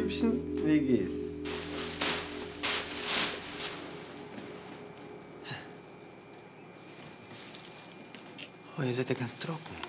hübschen WGs. Oh, ihr seid ja ganz trocken.